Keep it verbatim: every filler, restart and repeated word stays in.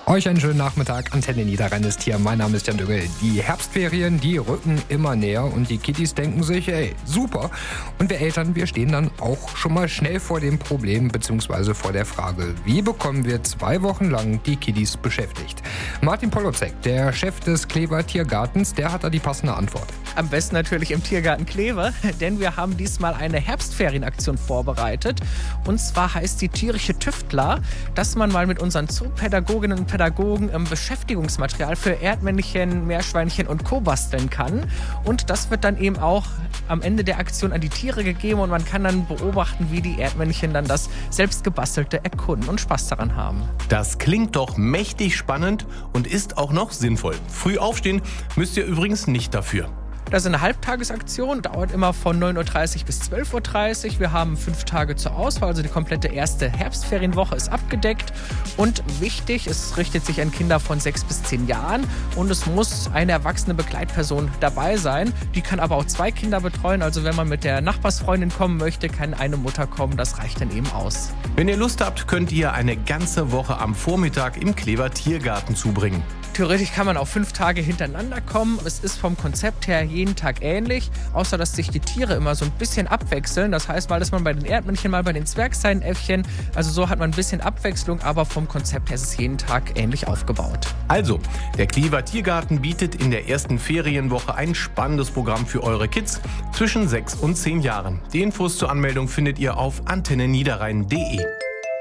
Euch einen schönen Nachmittag. Antenne Niederrhein ist hier. Mein Name ist Jan Dügel. Die Herbstferien, die rücken immer näher und die Kiddies denken sich, ey, super. Und wir Eltern, wir stehen dann auch schon mal schnell vor dem Problem bzw. vor der Frage, wie bekommen wir zwei Wochen lang die Kiddies beschäftigt? Martin Polozek, der Chef des Klever Tiergartens, der hat da die passende Antwort. Am besten natürlich im Tiergarten Klever, denn wir haben diesmal eine Herbstferienaktion vorbereitet. Und zwar heißt die Tierische Tüftler, dass man mal mit unseren Zoopädagoginnen und Pädagogen ähm, Beschäftigungsmaterial für Erdmännchen, Meerschweinchen und Co. basteln kann. Und das wird dann eben auch am Ende der Aktion an die Tiere gegeben und man kann dann beobachten, wie die Erdmännchen dann das selbstgebastelte erkunden und Spaß daran haben. Das klingt doch mächtig spannend und ist auch noch sinnvoll. Früh aufstehen müsst ihr übrigens nicht dafür. Das ist eine Halbtagesaktion, dauert immer von neun Uhr dreißig bis zwölf Uhr dreißig. Wir haben fünf Tage zur Auswahl, also die komplette erste Herbstferienwoche ist abgedeckt. Und wichtig, es richtet sich an Kinder von sechs bis zehn Jahren und es muss eine erwachsene Begleitperson dabei sein. Die kann aber auch zwei Kinder betreuen, also wenn man mit der Nachbarsfreundin kommen möchte, kann eine Mutter kommen, das reicht dann eben aus. Wenn ihr Lust habt, könnt ihr eine ganze Woche am Vormittag im Klever Tiergarten zubringen. Theoretisch kann man auch fünf Tage hintereinander kommen. Es ist vom Konzept her jeden Tag ähnlich, außer dass sich die Tiere immer so ein bisschen abwechseln. Das heißt, mal ist man bei den Erdmännchen, mal bei den Zwergseinäffchen. Also so hat man ein bisschen Abwechslung, aber vom Konzept her ist es jeden Tag ähnlich aufgebaut. Also, der Klever Tiergarten bietet in der ersten Ferienwoche ein spannendes Programm für eure Kids zwischen sechs und zehn Jahren. Die Infos zur Anmeldung findet ihr auf antenne niederrhein punkt de.